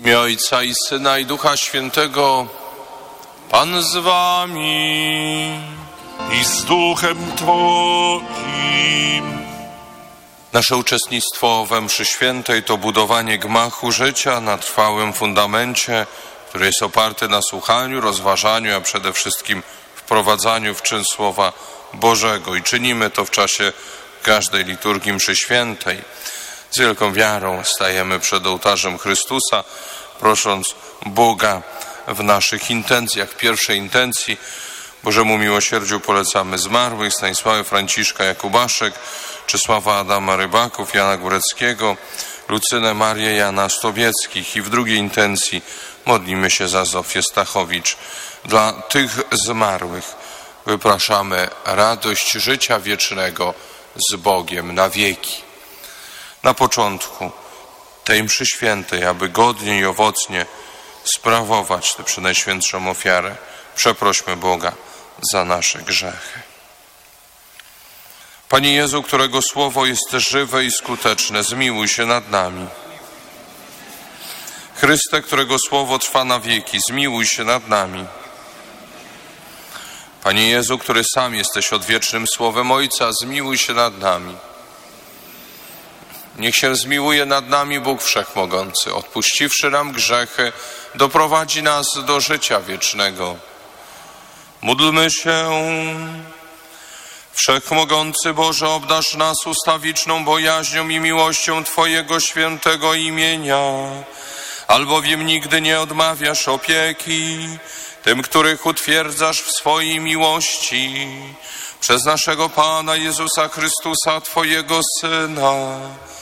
W imię Ojca i Syna i Ducha Świętego. Pan z wami i z duchem Twoim. Nasze uczestnictwo we mszy świętej to budowanie gmachu życia na trwałym fundamencie, który jest oparty na słuchaniu, rozważaniu, a przede wszystkim wprowadzaniu w czyn Słowa Bożego. I czynimy to w czasie każdej liturgii mszy świętej. Z wielką wiarą stajemy przed ołtarzem Chrystusa, prosząc Boga w naszych intencjach. W pierwszej intencji Bożemu miłosierdziu polecamy zmarłych, Stanisława Franciszka Jakubaszek, Czesława Adama Rybaków, Jana Góreckiego, Lucynę Marię Jana Stobieckich. I w drugiej intencji modlimy się za Zofię Stachowicz. Dla tych zmarłych wypraszamy radość życia wiecznego z Bogiem na wieki. Na początku tej mszy świętej, aby godnie i owocnie sprawować tę przenajświętszą ofiarę, przeprośmy Boga za nasze grzechy. Panie Jezu, którego słowo jest żywe i skuteczne, zmiłuj się nad nami. Chryste, którego słowo trwa na wieki, zmiłuj się nad nami. Panie Jezu, który sam jesteś odwiecznym słowem Ojca, zmiłuj się nad nami. Niech się zmiłuje nad nami Bóg Wszechmogący, odpuściwszy nam grzechy, doprowadzi nas do życia wiecznego. Módlmy się. Wszechmogący Boże, obdarz nas ustawiczną bojaźnią i miłością Twojego świętego imienia, albowiem nigdy nie odmawiasz opieki tym, których utwierdzasz w swojej miłości, przez naszego Pana Jezusa Chrystusa, Twojego Syna,